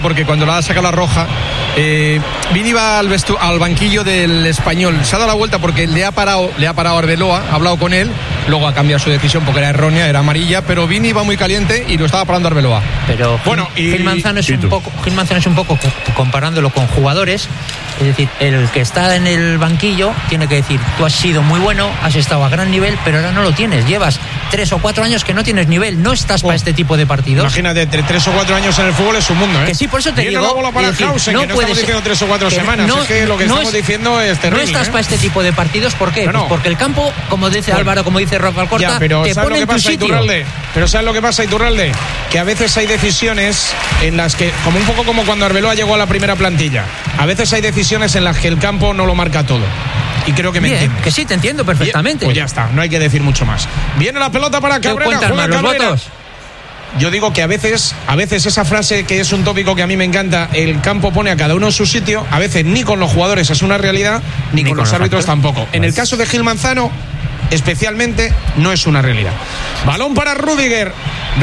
porque cuando la ha sacado la roja, Vini va al banquillo del Español, se ha dado la vuelta porque le ha parado Arbeloa, ha hablado con él, luego ha cambiado su decisión porque era errónea, era amarilla, pero Vini va muy caliente y lo estaba parando Arbeloa. Pero bueno, Gil Manzano es un poco comparándolo con jugadores, es decir, el que está en el banquillo tiene que decir, tú has sido muy bueno, has estado a gran nivel, pero ahora no lo tienes, llevas 3 o 4 años que no tienes nivel, no estás para este tipo de partidos. Imagínate, 3 o 4 años en el fútbol es un mundo, ¿eh? Que sí, por eso te digo. La bola para Hausen, no que no estamos diciendo 3 o 4 semanas, es que lo que estamos diciendo es terrible. No estás para este tipo de partidos, ¿por qué? Pues porque el campo, como dice Álvaro, como dice Rafa Alcorta, te pone en tu sitio. Pero ¿sabes lo que pasa, Iturralde? Que a veces hay decisiones en las que, como un poco como cuando Arbeloa llegó a la primera plantilla, a veces hay decisiones en las que el campo no lo marca todo. Y creo que me entiendes. Que sí, te entiendo perfectamente. Pues ya está, no hay que decir mucho más. Viene la pelota para Cabrera, juega los Cabrera. votos. Yo digo que a veces esa frase que es un tópico que a mí me encanta, el campo pone a cada uno en su sitio, a veces ni con los jugadores es una realidad, ni con los árbitros tampoco. En el caso de Gil Manzano, especialmente, no es una realidad. Balón para Rüdiger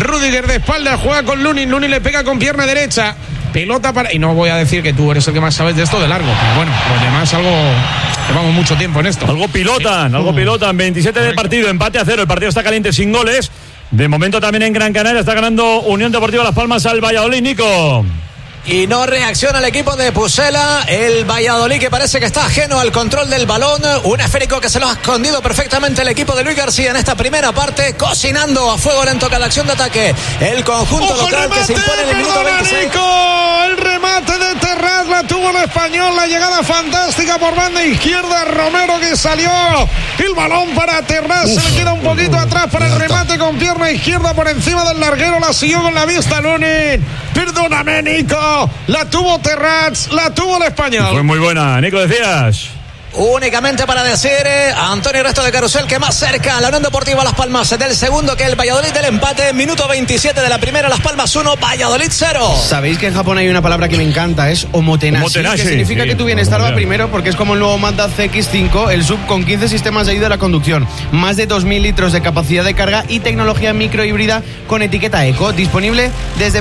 de espalda, juega con Lunin le pega con pierna derecha, pelota para... Y no voy a decir que tú eres el que más sabes de esto de largo, pero bueno, los demás llevamos mucho tiempo en esto. Algo pilotan, 27 de partido, empate a 0, el partido está caliente sin goles. De momento también en Gran Canaria está ganando Unión Deportiva Las Palmas al Valladolid, Nico. Y no reacciona el equipo de Pucela, el Valladolid, que parece que está ajeno al control del balón, un esférico que se lo ha escondido perfectamente el equipo de Luis García en esta primera parte, cocinando a fuego lento cada acción de ataque el conjunto local que se impone en el minuto 26. El remate de Terraz, la tuvo el Español, la llegada fantástica por banda izquierda, Romero que salió, el balón para Terraz, se le queda un poquito atrás para el remate con pierna izquierda por encima del larguero, la siguió con la vista Lunin, perdóname Nico, la tuvo Terraz, la tuvo el Español. Fue muy buena, Nico, decías. Únicamente para decir a Antonio Resto de Carusel que más cerca la Unión Deportiva Las Palmas del segundo que el Valladolid del empate, minuto 27 de la primera, Las Palmas 1, Valladolid 0. Sabéis que en Japón hay una palabra que me encanta, es omotenashi, que significa que tu bienestar va primero, porque es como el nuevo Mazda CX-5, el SUV con 15 sistemas de ayuda a la conducción, más de 2.000 litros de capacidad de carga y tecnología microhíbrida con etiqueta eco, disponible desde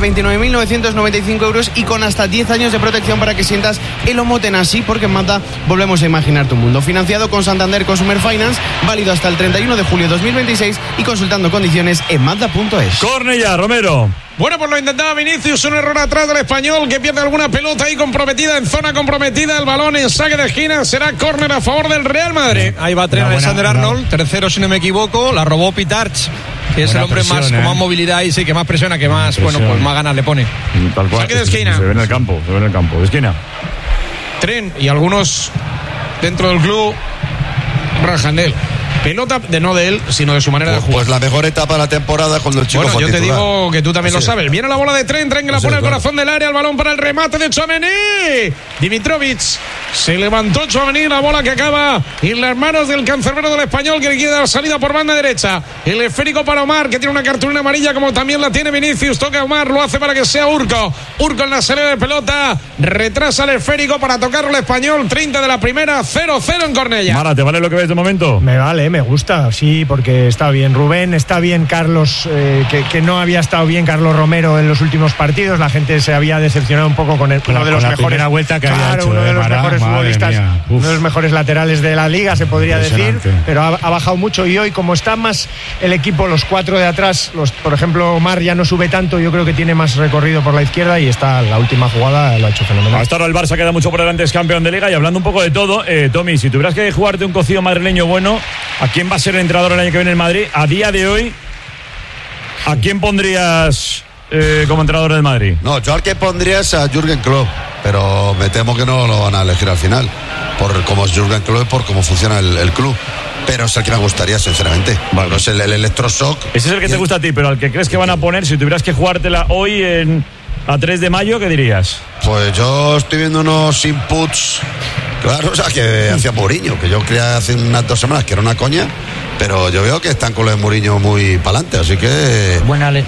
29.995 euros y con hasta 10 años de protección para que sientas el omotenashi, porque en Mazda volvemos a imaginar tu mundo. Financiado con Santander Consumer Finance, válido hasta el 31 de julio de 2026 y consultando condiciones en Mazda.es. Cornellá, Romero. Bueno, pues lo intentaba Vinicius, un error atrás del Español que pierde alguna pelota ahí comprometida, en zona comprometida, el balón en saque de esquina, será córner a favor del Real Madrid. Ahí va Trent Alexander-Arnold, tercero si no me equivoco, la robó Pitarch, que es el hombre más con más movilidad y sí, que más presiona, que más, pues más ganas le pone. Tal cual. Saque de esquina. Se ve en el campo, de esquina. Trent y algunos dentro del club rajan de él. Pelota no de él, sino de su manera de jugar. Pues la mejor etapa de la temporada cuando el chico fue titular. Yo te digo que tú también lo sabes. Viene la bola de Trent que la pone al corazón del área, el balón para el remate de Tchouaméni. Dimitrovic, se levantó Tchouaméni, la bola que acaba en las manos del cancerbero del Español, que le quiere dar salida por banda derecha. El esférico para Omar, que tiene una cartulina amarilla como también la tiene Vinicius. Toca a Omar, lo hace para que sea Urco en la salida de pelota, retrasa el esférico para tocarlo el Español. 30 de la primera, 0-0 en Cornellá. Mara, ¿te vale lo que ves de momento? Me vale, me gusta, sí, porque está bien Rubén, está bien Carlos, que no había estado bien Carlos Romero en los últimos partidos. La gente se había decepcionado un poco con uno de los mejores, vuelta que había hecho, uno de los mejores futbolistas, uno de los mejores laterales de la liga, se podría decir, pero ha bajado mucho. Y hoy, como está más el equipo, los cuatro de atrás, por ejemplo Omar ya no sube tanto, yo creo que tiene más recorrido por la izquierda y está la última jugada, lo ha hecho fenomenal. Hasta ahora el Barça queda mucho por delante, es campeón de liga. Y hablando un poco de todo, Tommy, si tuvieras que jugarte un cocido madrileño bueno, ¿a quién va a ser el entrenador el año que viene en Madrid? A día de hoy, ¿a quién pondrías como entrenador del Madrid? No, yo al que pondría es a Jürgen Klopp, pero me temo que no lo van a elegir al final, por cómo es Jürgen Klopp y por cómo funciona el club. Pero es el que me gustaría, sinceramente. Bueno, es el electroshock. Ese es el que te gusta a ti, pero al que crees que van a poner, si tuvieras que jugártela hoy a 3 de mayo, ¿qué dirías? Pues yo estoy viendo unos inputs, claro, o sea, que hacía Mourinho, que yo creía hace unas 2 semanas que era una coña, pero yo veo que están con lo de Mourinho muy para adelante, así que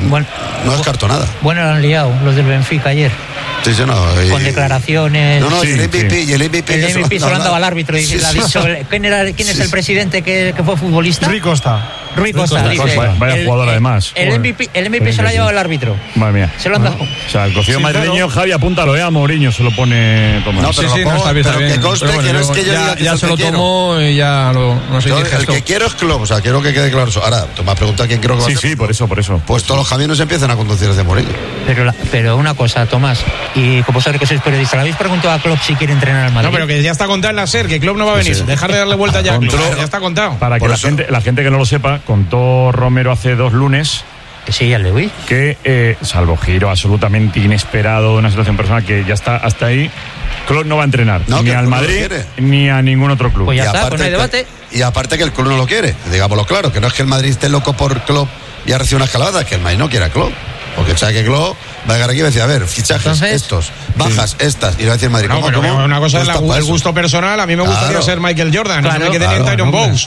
no descarto nada. Bueno, lo han liado los del Benfica ayer. Sí, sí, no. Con declaraciones. No, y el MVP, y el MVP solo andaba al árbitro y le ha dicho, ¿quién es el presidente que fue futbolista? Rui Costa. Rui Costa. Vaya jugador, además. El MVP se lo ha llevado el árbitro. Madre mía. Se lo han dado. O sea, el cocido madrileño, Javi, apúntalo, a Mourinho se lo pone Tomás. No, pero no está bien. Pero que conste que no es que yo diga que ya se lo tomó y ya no sé qué. El que quiero es Klopp, o sea, quiero que quede claro eso. Ahora, tú me has preguntado quién quiero que va a ser. Sí, por eso. Pues todos los camiones empiezan a conducir desde Mourinho. Pero una cosa, Tomás, y como sabes que sois periodista, ¿le habéis preguntado a Klopp si quiere entrenar al Madrid? No, pero que ya está contado en la SER, que Klopp no va a venir. Sí. Dejar de darle vuelta ya. Ya está contado. Para que la gente que no lo sepa, contó Romero hace 2 lunes que sí, ya le oí. Que, salvo giro absolutamente inesperado de una situación personal que ya está hasta ahí, Klopp no va a entrenar ni al Madrid ni a ningún otro club. Pues ya está, pues no hay debate. Y aparte que el club no lo quiere, digámoslo claro, que no es que el Madrid esté loco por Klopp y ha recibido una escalada, que el Madrid no quiere a Klopp. Porque sabe que Klopp va a llegar aquí y va a decir, a ver, fichajes estos, bajas estas, y le va a decir Madrid. No, pero una cosa es el gusto personal. A mí me gustaría ser Michael Jordan, no sé qué tener Tyron Bowles.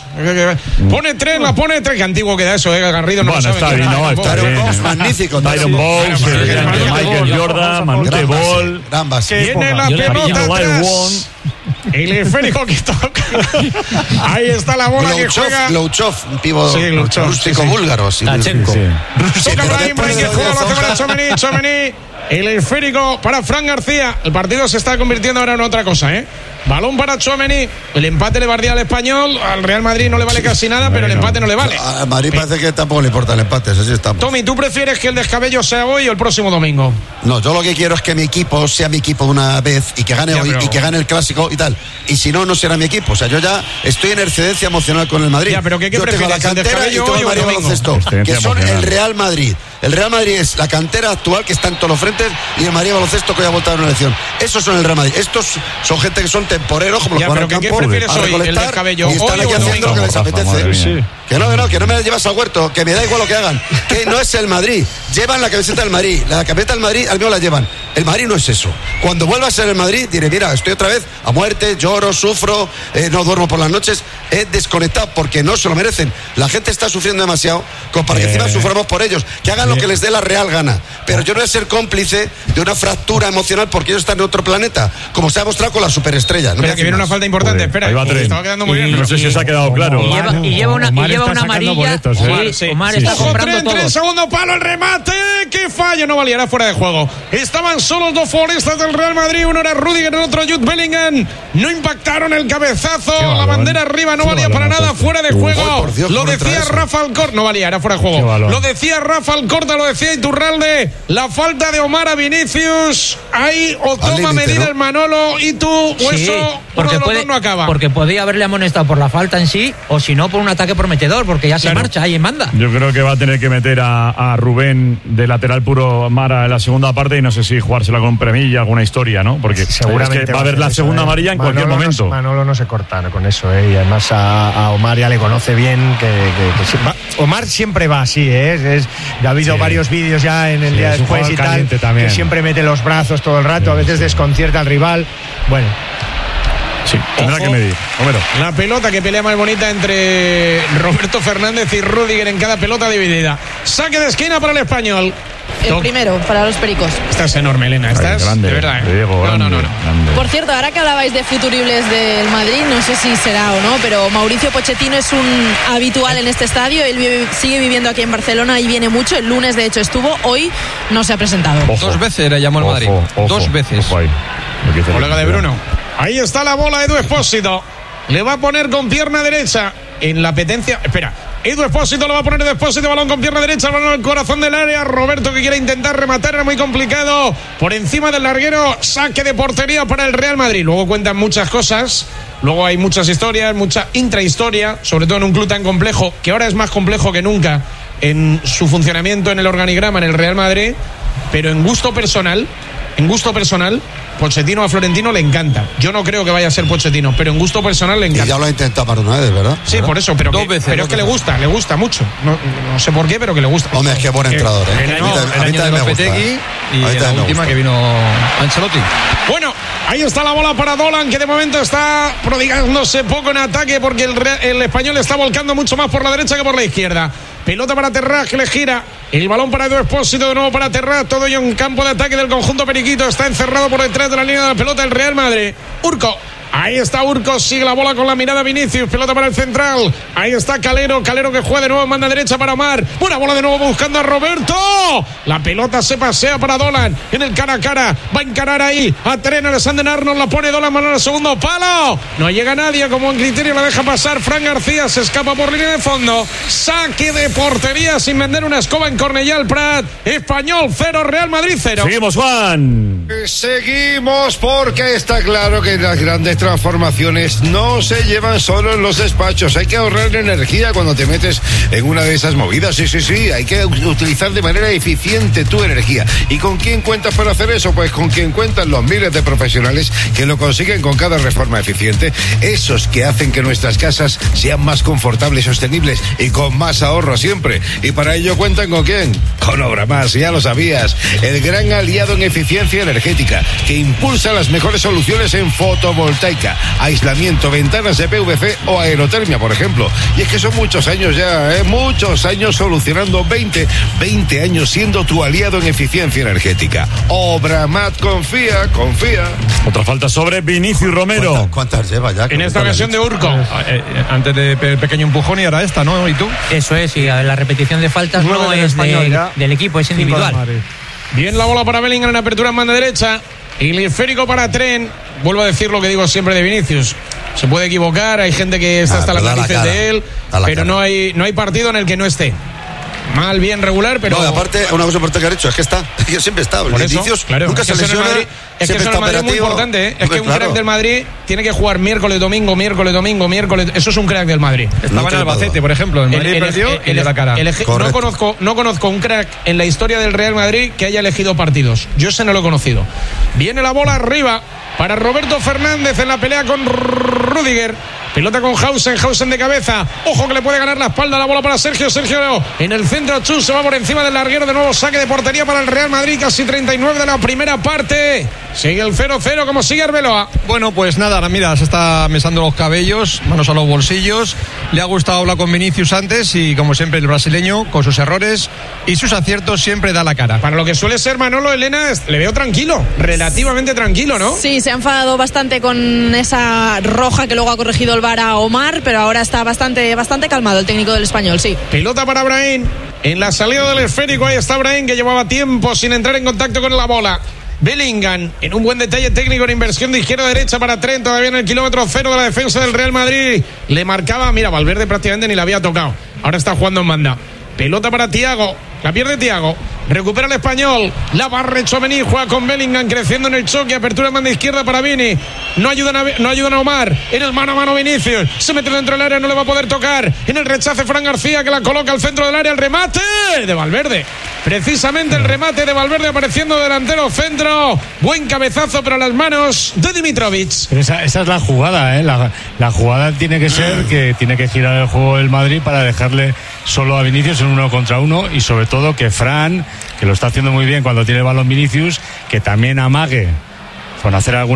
Pone 3, que antiguo queda eso, Garrido no lo sabe. Está bien, Tyron Bowles, magnífico. Tyron Bowles, Michael Jordan, Manute Ball. Tiene la pelota atrás. El esférico que toca. Ahí está la bola que juega. Glouchov, un pivo rústico búlgaro. Tachenko. Toca Brahim, que juega, lo hace para Tchouaméni. El esférico para Fran García. El partido se está convirtiendo ahora en otra cosa, Balón para Tchouaméni. El empate le valdría al Español. Al Real Madrid no le vale casi nada, pero el empate no le vale. Al Madrid parece que tampoco le importa el empate. Así estamos. Tommy, ¿tú prefieres que el descabello sea hoy o el próximo domingo? No, yo lo que quiero es que mi equipo sea mi equipo una vez y que gane hoy y que gane el clásico y tal. Y si no, no será mi equipo. O sea, yo ya estoy en excedencia emocional con el Madrid. Ya, pero ¿qué yo tengo la cantera y tengo el Madrid baloncesto, que son el Real Madrid. El Real Madrid es la cantera actual que está en todos los frentes y el Madrid baloncesto que hoy ha votado en una elección. Esos son el Real Madrid. Estos son gente que son temporeros, como los que van al campo, ¿qué prefieres hoy, el descabello? Y están aquí haciendo lo que les apetece. Que no me la llevas al huerto, que me da igual lo que hagan. Que no es el Madrid. Llevan la camiseta del Madrid. La camiseta del Madrid al mío la llevan. El Madrid no es eso. Cuando vuelva a ser el Madrid, diré, mira, estoy otra vez a muerte, lloro, sufro, no duermo por las noches. He desconectado porque no se lo merecen. La gente está sufriendo demasiado como para que encima suframos por ellos. Que hagan lo que les dé la real gana. Pero yo no voy a ser cómplice de una fractura emocional porque ellos están en otro planeta, como se ha mostrado con la superestrella. Espera, que viene una falta importante. Espera, estaba quedando muy bien. No sé si os ha quedado claro. Y lleva una amarilla. Boletos, Omar está comprando todo. Segundo palo, el remate. ¡Qué fallo! No valía, era fuera de juego. Estaban solos 2 futbolistas del Real Madrid. Uno era Rudiger, el otro Jude Bellingham. No impactaron el cabezazo. La bandera arriba no valía para nada. Fuera de juego. Lo decía Rafa Alcorta. No valía, era fuera de juego. Lo decía Rafa Alcorta, lo decía Iturralde. La falta de Omar a Vinicius. Ahí o toma medida el Manolo y tú o eso. Porque no acaba. Porque podía haberle amonestado por la falta en sí o si no por un ataque prometedor, porque ya se marcha ahí en banda. Yo creo que va a tener que meter a Rubén de lateral puro Mara en la segunda parte y no sé si jugársela con premilla, alguna historia, ¿no? Porque seguramente va a haber la segunda amarilla en cualquier momento. Manolo no se corta con eso, y además a Omar ya le conoce bien Omar siempre va así, ya ha habido varios vídeos ya en el día después y tal, que siempre mete los brazos todo el rato, a veces desconcierta al rival. Bueno, sí, tendrá que medir. Romero. La pelota que pelea más bonita entre Roberto Fernández y Rudiger en cada pelota dividida. Saque de esquina para el Español. El primero, para los pericos. Estás enorme, Elena. Estás grande, de verdad. Diego, no. Grande. Por cierto, ahora que hablabais de futuribles del Madrid, no sé si será o no, pero Mauricio Pochettino es un habitual en este estadio. Él sigue viviendo aquí en Barcelona y viene mucho. El lunes, de hecho, estuvo. Hoy no se ha presentado. Ojo. 2 veces le llamó al Madrid. 2 veces. Colega de Bruno. Ahí está la bola, Edu Expósito. Le va a poner con pierna derecha en la apetencia. Espera. Edu Expósito lo va a poner de Expósito, balón con pierna derecha, balón al corazón del área. Roberto que quiere intentar rematar, era muy complicado. Por encima del larguero, saque de portería para el Real Madrid. Luego cuentan muchas cosas, luego hay muchas historias, mucha intrahistoria, sobre todo en un club tan complejo, que ahora es más complejo que nunca en su funcionamiento en el organigrama en el Real Madrid, pero en gusto personal, Pochettino a Florentino le encanta. Yo no creo que vaya a ser Pochettino, pero en gusto personal le encanta. Y ya lo ha intentado para una vez, ¿verdad? Sí, por eso, pero es que le gusta mucho. No sé por qué, pero que le gusta. Hombre, es que buen entrenador, El año de Lopetegui y la última que vino Ancelotti. Bueno, ahí está la bola para Dolan, que de momento está prodigándose poco en ataque porque el español está volcando mucho más por la derecha que por la izquierda. Pelota para Terraz, que le gira. El balón para Edu Expósito, de nuevo para Terraz. Todo ello en campo de ataque del conjunto periquito. Está encerrado por detrás de la línea de la pelota el Real Madrid. Urco. Ahí está Urco, sigue la bola con la mirada Vinicius, pelota para el central. Ahí está Calero que juega de nuevo en banda derecha para Omar. Buena bola de nuevo buscando a Roberto. La pelota se pasea para Dolan en el cara a cara. Va a encarar ahí a Trent. Alexander Arnold la pone Dolan, mano al segundo palo. No llega nadie, como en criterio la deja pasar. Fran García se escapa por línea de fondo. Saque de portería sin vender una escoba en Cornellà el Prat. Español 0, Real Madrid 0. Seguimos, Juan. Seguimos, porque está claro que las grandes transformaciones no se llevan solo en los despachos. Hay que ahorrar energía cuando te metes en una de esas movidas. Sí, hay que utilizar de manera eficiente tu energía. ¿Y con quién cuentas para hacer eso? Pues con quien cuentan los miles de profesionales que lo consiguen con cada reforma eficiente. Esos que hacen que nuestras casas sean más confortables, sostenibles y con más ahorro siempre. Y para ello cuentan ¿con quién? Con Obramás, ya lo sabías. El gran aliado en eficiencia energética que impulsa las mejores soluciones en fotovoltaica, aislamiento, ventanas de PVC o aerotermia, por ejemplo. Y es que son muchos años ya, muchos años solucionando, 20 años siendo tu aliado en eficiencia energética. Obramat, confía. Otra falta sobre Vinicius Romero. ¿Cuántas lleva ya? En esta ocasión de Urco. Antes de pequeño empujón y ahora esta, ¿no? ¿Y tú? Eso es, y la repetición de faltas no es del equipo, es individual. Bien la bola para Bellingham en apertura en banda derecha. Y el esférico para Trent. Vuelvo a decir lo que digo siempre de Vinicius. Se puede equivocar, hay gente que está hasta las narices de él, pero no hay partido en el que no esté. Mal, bien, regular, pero... No, aparte, una cosa importante que ha dicho es que está, que siempre está. Vinicius nunca se lesiona, es que eso en el Madrid es muy importante, ¿eh? Es que un crack del Madrid tiene que jugar miércoles, domingo. Eso es un crack del Madrid. Estaba en Albacete, por ejemplo. El Madrid perdió y le da cara. No conozco un crack en la historia del Real Madrid que haya elegido partidos. Yo ese no lo he conocido. Viene la bola arriba para Roberto Fernández en la pelea con Rüdiger. Pelota con Hausen de cabeza. Ojo que le puede ganar la espalda. La bola para Sergio en el centro. Chus se va por encima del larguero. De nuevo saque de portería para el Real Madrid. Casi 39 de la primera parte. Sigue el 0-0 como sigue Arbeloa. Bueno, pues nada, mira, se está mesando los cabellos, manos a los bolsillos. Le ha gustado hablar con Vinicius antes y como siempre el brasileño, con sus errores y sus aciertos, siempre da la cara. Para lo que suele ser Manolo, Elena, le veo tranquilo, relativamente tranquilo, ¿no? Sí, se ha enfadado bastante con esa roja que luego ha corregido el VAR a Omar, pero ahora está bastante calmado el técnico del Español, sí. Pelota para Brahim, en la salida del esférico, ahí está Brahim, que llevaba tiempo sin entrar en contacto con la bola. Bellingham, en un buen detalle técnico en inversión de izquierda a derecha para Trent, todavía en el kilómetro 0 de la defensa del Real Madrid. Le marcaba, mira, Valverde prácticamente ni la había tocado. Ahora está jugando en banda. Pelota para Thiago, la pierde Thiago. Recupera el Español, la barre Tchouaméni, juega con Bellingham creciendo en el choque, apertura en banda izquierda para Vini. No ayudan a Omar, en el mano a mano Vinicius, se mete dentro del área, no le va a poder tocar. En el rechace Fran García, que la coloca al centro del área, el remate de Valverde. Precisamente el remate de Valverde apareciendo delantero centro. Buen cabezazo, pero a las manos de Dimitrovic. Pero esa es la jugada, ¿eh? La jugada tiene que ser que tiene que girar el juego del Madrid para dejarle solo a Vinicius en 1 contra 1 y sobre todo que Fran, que lo está haciendo muy bien cuando tiene el balón Vinicius, que también amague con hacer algún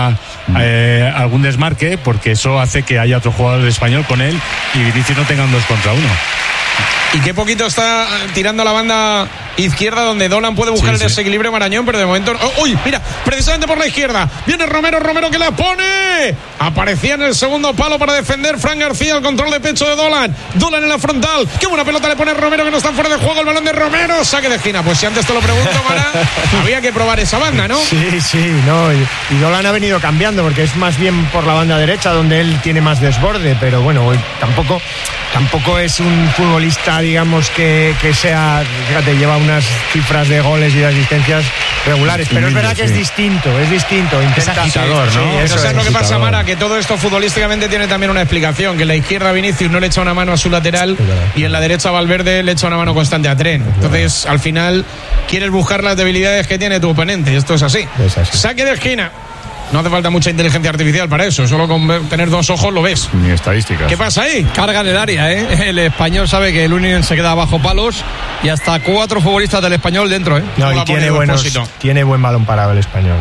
desmarque, porque eso hace que haya otro jugador de Español con él y Vinicius no tenga un 2 contra 1. Y qué poquito está tirando a la banda izquierda, donde Dolan puede buscar el desequilibrio Marañón, pero de momento... ¡Uy! Mira, precisamente por la izquierda viene Romero que la pone. Aparecía en el segundo palo para defender Fran García, el control de pecho de Dolan en la frontal. ¡Qué buena pelota le pone Romero, que no está fuera de juego! El balón de Romero, saque de esquina. Pues si antes te lo pregunto, Mara, había que probar esa banda, ¿no? Sí, no, y Dolan ha venido cambiando, porque es más bien por la banda derecha donde él tiene más desborde, pero bueno, hoy tampoco es un futbolista, digamos, que sea, fíjate, lleva unas cifras de goles y de asistencias regulares, pero es verdad que es distinto, intenta... Es agitador, ¿no? Eso es lo que pasa, Mara, que todo esto futbolísticamente tiene también una explicación, que en la izquierda Vinicius no le echa una mano a su lateral y en la derecha Valverde le echa una mano constante a Trent. Entonces, al final, quieres buscar las debilidades que tiene tu oponente, y esto es así. Saque de esquina. No hace falta mucha inteligencia artificial para eso. Solo con tener 2 ojos lo ves. Ni estadísticas. ¿Qué pasa ahí? Carga en el área, ¿eh? El Español sabe que el Union se queda bajo palos y hasta 4 futbolistas del Español dentro, ¿eh? No, y tiene buen balón parado el Español, ¿eh?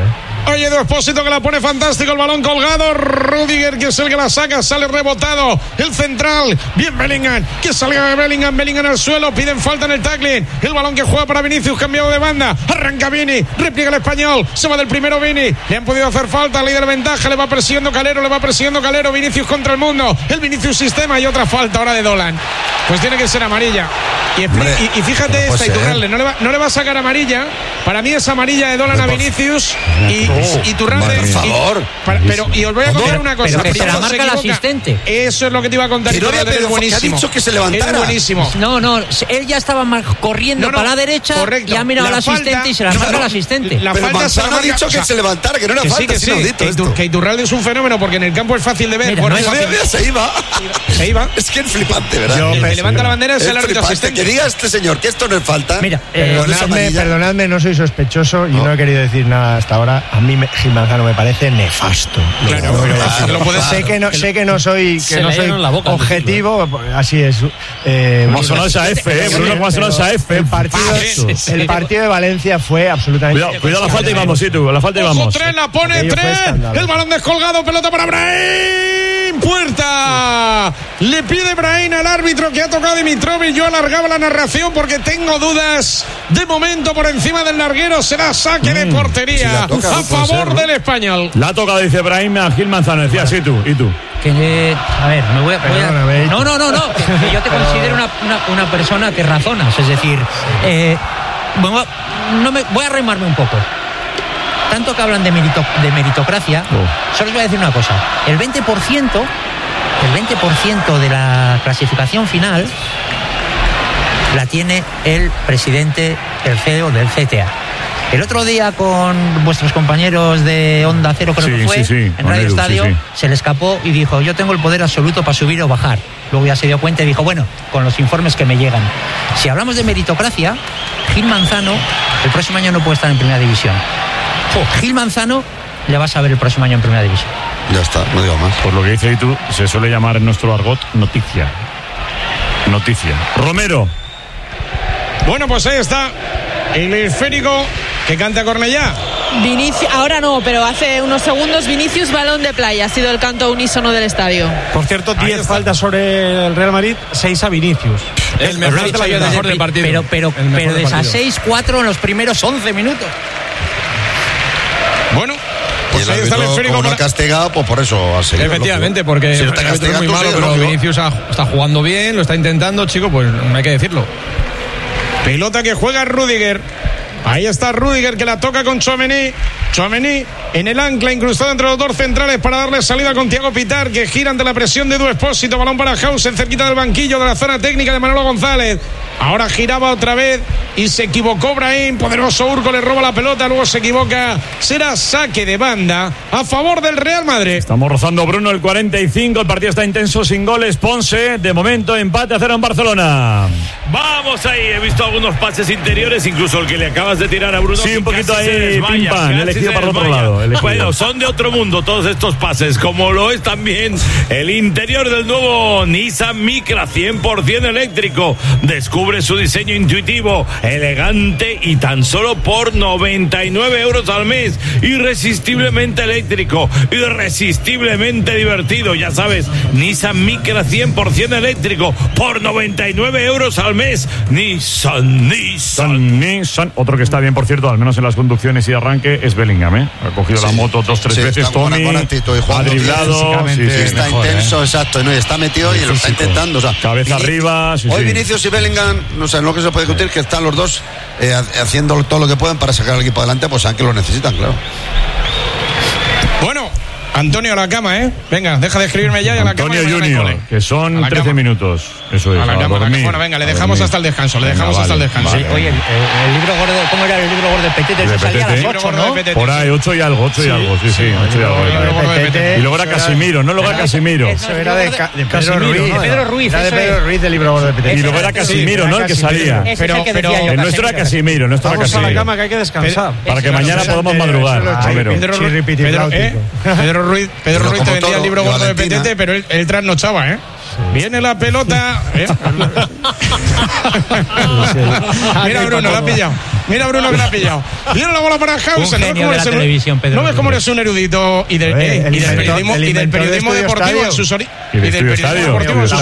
Oye, Edu Expósito que la pone fantástico, el balón colgado. Rudiger, que es el que la saca, sale rebotado. El central, bien Bellingham, que salga de Bellingham al suelo, piden falta en el tackling. El balón que juega para Vinicius, cambiado de banda. Arranca Vini, repliega el español, se va del primero Vini. Le han podido hacer falta, líder ventaja, le va persiguiendo Calero. Vinicius contra el mundo. El Vinicius sistema y otra falta ahora de Dolan. Pues tiene que ser amarilla. Y fíjate esta, Iturralde, no le va a sacar amarilla. Para mí es amarilla de Dolan a Vinicius. Y Iturralde. Por favor. Y os voy a contar una cosa. Pero que se la marca el asistente. Eso es lo que te iba a contar. Iturralde es buenísimo. Ha dicho que se levantara. Es buenísimo. No, él ya estaba corriendo para la derecha. Correcto. Y ha mirado al asistente y se la marca al asistente. La falta se ha dicho que se levantara, que no era falta. Que Iturralde es un fenómeno porque en el campo es fácil de ver. Mira, se iba. Es que es flipante, ¿verdad? El que levanta la bandera es el árbitro asistente. Que diga este señor que esto no es falta. Mira, perdonadme, no soy sospechoso y no he querido decir nada hasta ahora. A mí Gil Manzano me parece nefasto. Sé que no soy objetivo, así es. Como sonó esa F, Bruno, como sonó esa F. El partido de Valencia fue absolutamente... Cuidado la falta y vamos, la falta y vamos. Tren, la pone Tren. El balón descolgado, pelota para Brahim. Puerta. Le pide Brahim al árbitro que ha tocado Dimitrovic. Yo alargaba la narración porque tengo dudas. De momento por encima del larguero será saque de portería a favor del español. La toca, dice Brahim a Gil Manzano. Decía así tú. ¿Y tú? A ver, me voy a... No, que yo te considero una persona que razonas, es decir, voy a arrimarme un poco. Tanto que hablan de meritocracia, solo os voy a decir una cosa. El 20% de la clasificación final la tiene el presidente, el CEO del CTA. El otro día con vuestros compañeros de Onda Cero, creo que fue, en Radio Estadio, se le escapó y dijo, yo tengo el poder absoluto para subir o bajar. Luego ya se dio cuenta y dijo, bueno, con los informes que me llegan. Si hablamos de meritocracia, Gil Manzano el próximo año no puede estar en Primera División. Gil Manzano le vas a ver el próximo año en Primera División. Ya está, no digo más. Por lo que dice tú, se suele llamar en nuestro argot noticia. Romero. Bueno, pues ahí está el esférico que canta Cornellá. Vinicius, ahora no, pero hace unos segundos Vinicius, balón de playa, ha sido el canto unísono del estadio. Por cierto, 10 faltas sobre el Real Madrid, 6 a Vinicius. El mejor del partido. Pero de esas 6, 4 en los primeros 11 minutos. Bueno, pues ahí está el esférico. Como no ha castigado, pues por eso ha seguido. Efectivamente, porque si no está es muy malo, pero Vinicius está jugando bien, lo está intentando, chico, pues no hay que decirlo. Pelota que juega Rudiger. Ahí está Rudiger que la toca con Tchouaméni en el ancla, incrustado entre los dos centrales para darle salida con Thiago Pitar, que gira ante la presión de Edu Expósito. Balón para Hausen, cerquita del banquillo de la zona técnica de Manolo González. Ahora giraba otra vez y se equivocó Brahim. Poderoso Urco le roba la pelota, luego se equivoca. Será saque de banda a favor del Real Madrid. Estamos rozando, Bruno, el 45. El partido está intenso, sin goles. Ponce, de momento, empate a 0 en Barcelona. Vamos ahí, he visto algunos pases interiores, incluso el que le acabas de tirar a Bruno. Sí, un poquito ahí, pim pam, elegido para otro lado. Bueno, son de otro mundo todos estos pases, como lo es también el interior del nuevo Nissan Micra 100% eléctrico. Descubre su diseño intuitivo, elegante y tan solo por 99 euros al mes. Irresistiblemente eléctrico, irresistiblemente divertido. Ya sabes, Nissan Micra 100% eléctrico por 99 euros al mes. Nissan. Otro que está bien, por cierto, al menos en las conducciones y arranque, es Bellingham, ¿eh? Ha cogido la moto 2-3 veces, Tommy, ha driblado, está intenso, exacto, ¿no? Y está metido y lo está intentando, o sea, cabeza arriba. Hoy Vinicius y Bellingham, no sé, lo que se puede discutir, que están los dos haciendo todo lo que pueden para sacar al equipo adelante, pues saben que lo necesitan, claro. Bueno, Antonio, a la cama, ¿eh? Venga, deja de escribirme ya y a la cama. Antonio Junior, que son 13 minutos. Eso es. A la cama. Bueno, venga, le dejamos hasta el descanso. Vale. Sí, oye, el libro gordo, ¿cómo era el libro gordo de Petete? Eso salía a las 8, ¿no? Por ahí, 8 y algo, sí, 8 y algo. Y luego era Casimiro, ¿no? Luego era Casimiro. Eso era de Pedro Ruiz. Era de Pedro Ruiz, del libro gordo de Petete. Y luego era Casimiro, ¿no? El que salía. Pero el nuestro era Casimiro, Vamos a la cama que hay que descansar. Para que mañana podamos madrugar. Pedro Ruiz te vendía el libro gordo de pendiente, pero él trasnochaba, ¿eh? Viene la pelota. Mira Bruno, la ha pillado. Mira Bruno que la ha pillado. Viene la bola para Hausen. ¿No ves cómo eres un erudito y del periodismo deportivo en sus orígenes? Y del periodismo deportivo en sus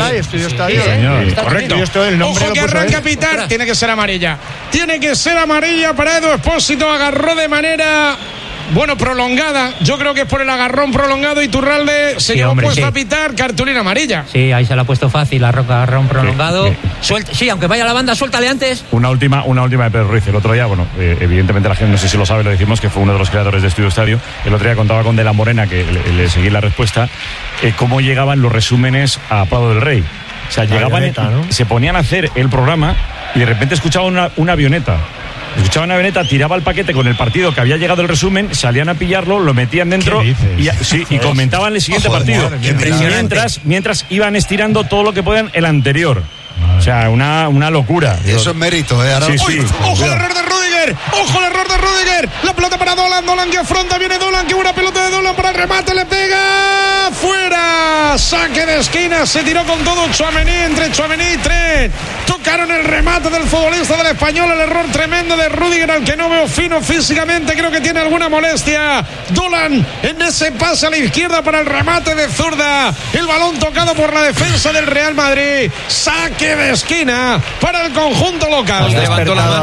orígenes. Correcto. Ojo que arranca a pitar. Tiene que ser amarilla. Tiene que ser amarilla para Edu Expósito. Agarró de manera... prolongada. Yo creo que es por el agarrón prolongado. Y Iturralde se quedó puesto a pitar, cartulina amarilla. Sí, ahí se la ha puesto fácil, agarrón prolongado. Sí, aunque vaya la banda, suéltale antes. Una última de Pedro Ruiz. El otro día, evidentemente la gente no sé si lo sabe, lo decimos, que fue uno de los creadores de Estudio Estadio. El otro día contaba con De la Morena, que le seguí la respuesta, cómo llegaban los resúmenes a Prado del Rey. O sea, llegaban, se ponían a hacer el programa y de repente escuchaban una avioneta. Escuchaban una avioneta, tiraba el paquete con el partido que había llegado el resumen, salían a pillarlo, lo metían dentro y comentaban el siguiente partido. Mientras iban estirando todo lo que podían el anterior. O sea, una locura. Eso es mérito, Ahora... Sí. ¡Ojo el error de Rüdiger! ¡Ojo el error de Rüdiger! La pelota para Dolan que afronta, viene Dolan, qué buena pelota de Dolan para el remate, le pega fuera. Saque de esquina, se tiró con todo Tchouaméni, entre Tchouaméni y Tren. Tocaron el remate del futbolista del Español, el error tremendo de Rüdiger, al que no veo fino físicamente, creo que tiene alguna molestia. Dolan en ese pase a la izquierda para el remate de zurda. El balón tocado por la defensa del Real Madrid. Saque de esquina para el conjunto local. Levantó la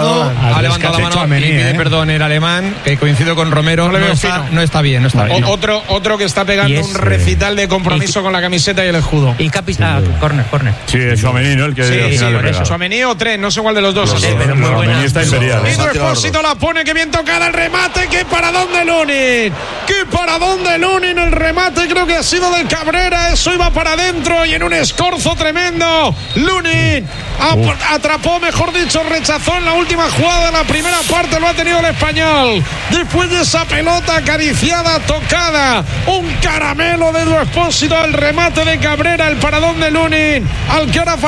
mano y pide perdón el alemán, que coincido con Romero, no está bien. Otro que está pegando un recital de compromiso con la camiseta y el escudo. Y corner. Sí, es Tchouaméni, ¿no? El que Tchouaméni o Tren, no sé cuál de los dos. Tchouaméni está imperial. Edu Expósito la pone, que bien tocada el remate, que paradón de Lunin. ¡Qué paradón de Lunin! El remate creo que ha sido del Cabrera, eso iba para adentro y en un escorzo tremendo. Lunin atrapó, mejor dicho, rechazó en la última jugada de la primera parte, lo ha tenido el Español. Después de esa pelota acariciada, tocada, un caramelo de Edu Expósito, el remate de Cabrera, el paradón de Lunin, al que ahora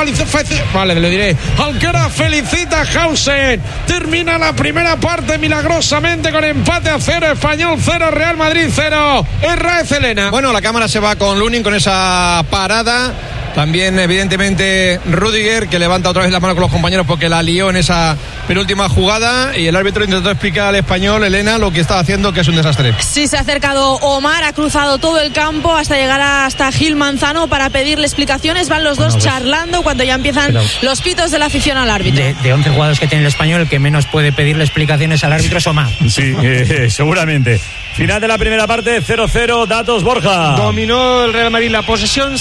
felicita Hausen. Termina la primera parte milagrosamente con empate a 0, Español 0, Real Madrid 0. Herrera Celena. La cámara se va con Lunin, con esa parada. También, evidentemente, Rüdiger, que levanta otra vez la mano con los compañeros porque la lió en esa penúltima jugada. Y el árbitro intentó explicar al Español, Elena, lo que estaba haciendo, que es un desastre. Sí, se ha acercado Omar, ha cruzado todo el campo hasta llegar hasta Gil Manzano para pedirle explicaciones. Van los dos charlando cuando ya empiezan los pitos de la afición al árbitro. De 11 jugadores que tiene el Español, el que menos puede pedirle explicaciones al árbitro es Omar. Sí, seguramente. Final de la primera parte, 0-0, datos Borja. Dominó el Real Madrid la posesión,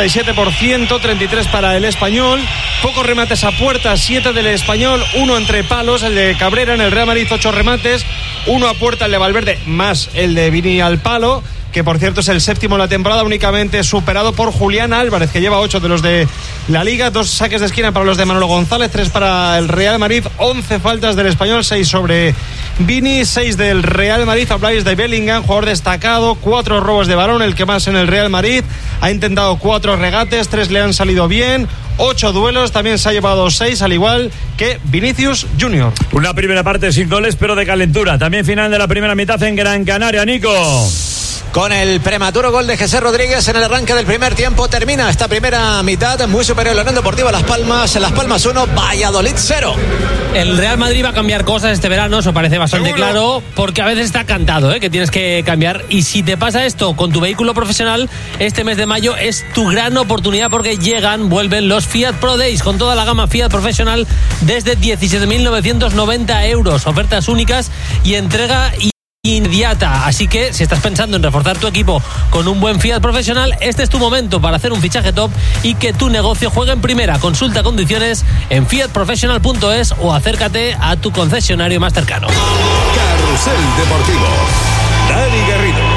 67%, 33 para el Español. Pocos remates a puerta, 7 del Español, 1 entre palos, el de Cabrera. En el Real Madrid 8 remates, 1 a puerta el de Valverde, más el de Vini al palo, que por cierto es el séptimo en la temporada, únicamente superado por Julián Álvarez, que lleva 8 de los de la Liga. 2 saques de esquina para los de Manolo González, 3 para el Real Madrid, 11 faltas del Español, 6 sobre Vini, 6 del Real Madrid. Habláis de Bellingham, jugador destacado, 4 robos de balón, el que más en el Real Madrid. Ha intentado 4 regates, 3 le han salido bien, 8 duelos, también se ha llevado 6, al igual que Vinicius Junior. Una primera parte sin goles, pero de calentura. También final de la primera mitad en Gran Canaria, Nico. Con el prematuro gol de Jesús Rodríguez en el arranque del primer tiempo, termina esta primera mitad muy superior a la Unión Deportiva Las Palmas. En Las Palmas 1, Valladolid 0. El Real Madrid va a cambiar cosas este verano, eso parece bastante claro, porque a veces está cantado, que tienes que cambiar. Y si te pasa esto con tu vehículo profesional, este mes de mayo es tu gran oportunidad, porque vuelven los Fiat Pro Days con toda la gama Fiat profesional desde 17.990 euros. Ofertas únicas y entrega inmediata. Así que si estás pensando en reforzar tu equipo con un buen Fiat profesional, este es tu momento para hacer un fichaje top y que tu negocio juegue en primera. Consulta condiciones en fiatprofessional.es o acércate a tu concesionario más cercano. Carrusel Deportivo. Dani Garrido.